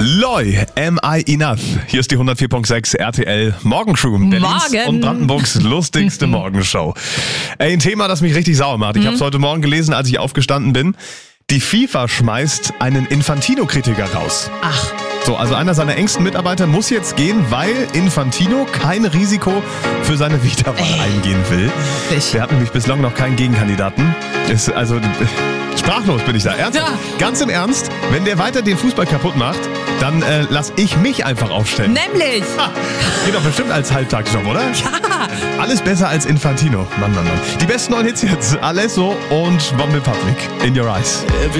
Loi, am I enough? Hier ist die 104.6 RTL Morgenshow. Berlins und Brandenburgs lustigste Morgenshow. Ein Thema, das mich richtig sauer macht. Ich habe es heute Morgen gelesen, als ich aufgestanden bin. Die FIFA schmeißt einen Infantino-Kritiker raus. Ach. So, also einer seiner engsten Mitarbeiter muss jetzt gehen, weil Infantino kein Risiko für seine Wiederwahl eingehen will. Der hat nämlich bislang noch keinen Gegenkandidaten. Sprachlos bin ich da. Ernsthaft? Ja. Ganz im Ernst, wenn der weiter den Fußball kaputt macht, dann lass ich mich einfach aufstellen. Nämlich. Geht doch bestimmt als Halbtagsjob, oder? Ja. Alles besser als Infantino. Mann. Die besten neuen Hits jetzt. Alesso und One Republic. In Your Eyes.